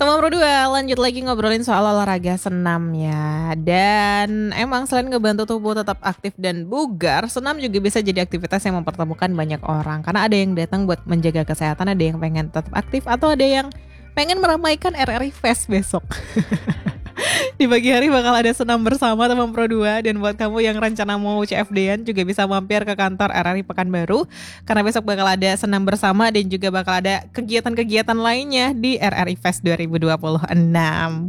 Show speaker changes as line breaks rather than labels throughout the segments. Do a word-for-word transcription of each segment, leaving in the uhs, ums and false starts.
Teman Pro dua, lanjut lagi ngobrolin soal olahraga senam ya. Dan emang selain ngebantu tubuh tetap aktif dan bugar, senam juga bisa jadi aktivitas yang mempertemukan banyak orang. Karena ada yang datang buat menjaga kesehatan, ada yang pengen tetap aktif, atau ada yang pengen meramaikan R R I Fest besok. Di pagi hari bakal ada senam bersama teman Pro dua. Dan buat kamu yang rencana mau C F D-an juga bisa mampir ke kantor R R I Pekanbaru, karena besok bakal ada senam bersama dan juga bakal ada kegiatan-kegiatan lainnya di R R I Fest dua ribu dua puluh enam.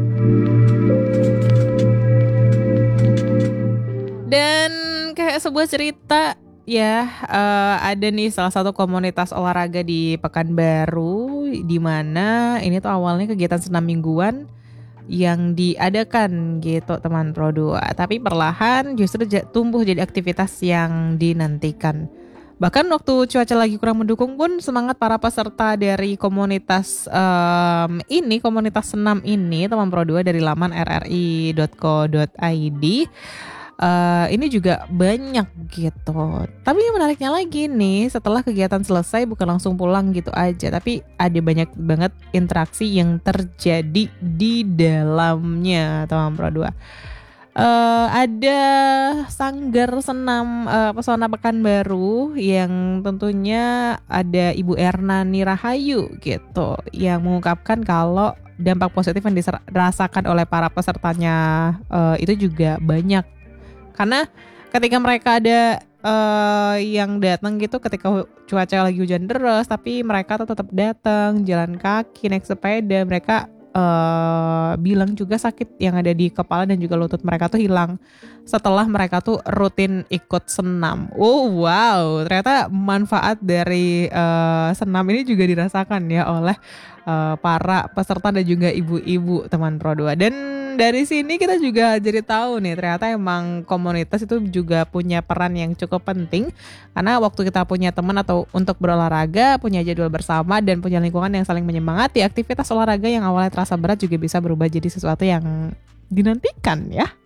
Dan kayak sebuah cerita ya, uh, ada nih salah satu komunitas olahraga di Pekanbaru, di mana ini tuh awalnya kegiatan senam mingguan yang diadakan gitu teman Pro dua, tapi perlahan justru j- tumbuh jadi aktivitas yang dinantikan. Bahkan waktu cuaca lagi kurang mendukung pun semangat para peserta dari komunitas um, ini, komunitas senam ini teman Pro dua dari laman r r i dot co dot i d Uh, ini juga banyak gitu. Tapi yang menariknya lagi nih, setelah kegiatan selesai bukan langsung pulang gitu aja, tapi ada banyak banget interaksi yang terjadi di dalamnya teman Pro dua. Uh, ada sanggar senam uh, Pesona Pekanbaru yang tentunya ada Ibu Erna Nirahayu gitu, yang mengungkapkan kalau dampak positif yang dirasakan oleh para pesertanya uh, itu juga banyak. Karena ketika mereka ada uh, yang datang gitu ketika cuaca lagi hujan deras, tapi mereka tuh tetap datang, jalan kaki, naik sepeda, mereka uh, bilang juga sakit yang ada di kepala dan juga lutut mereka tuh hilang setelah mereka tuh rutin ikut senam. Oh wow, ternyata manfaat dari uh, senam ini juga dirasakan ya oleh uh, para peserta dan juga ibu-ibu teman Pro dua. Dan dari sini kita juga jadi tahu nih, ternyata emang komunitas itu juga punya peran yang cukup penting. Karena waktu kita punya teman atau untuk berolahraga, punya jadwal bersama dan punya lingkungan yang saling menyemangati, aktivitas olahraga yang awalnya terasa berat juga bisa berubah jadi sesuatu yang dinantikan ya.